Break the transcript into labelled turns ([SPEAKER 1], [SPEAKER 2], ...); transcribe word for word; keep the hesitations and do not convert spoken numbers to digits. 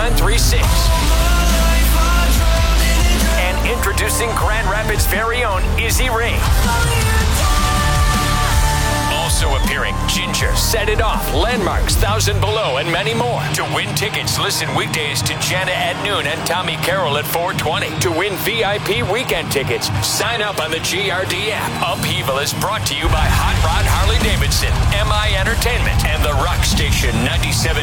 [SPEAKER 1] nine three six. And introducing Grand Rapids' very own Izzy Ray. Also appearing, Ginger, Set It Off, Landmarks, Thousand Below, and many more. To win tickets, listen weekdays to Jana at noon and Tommy Carroll at four twenty. To win V I P weekend tickets, sign up on the G R D app. Upheaval is brought to you by Hot Rod Harley Davidson, M I Entertainment, and the Rock Station ninety-seven